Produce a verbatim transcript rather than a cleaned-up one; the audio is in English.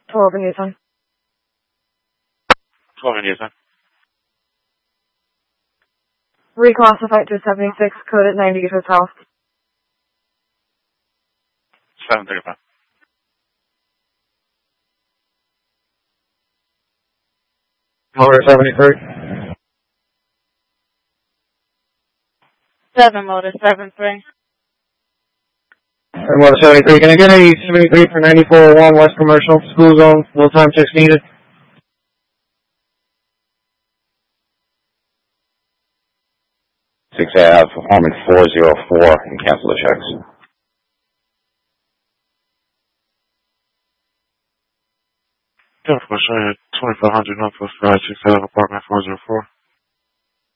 twelve in Nissan. twelve in Nissan. Reclassified to seventy-six, code at ninety Hotel. seven thirty-five. Motor seventy-three. Seven motor seven three. Motor seventy-three. Can I get a seventy-three for ninety-four oh one West Commercial, school zone, full time checks needed? six Ave, Harmon four zero four, and cancel the checks. Yeah, for sure. twenty-five hundred Northwest Drive, six Ave, apartment four zero four.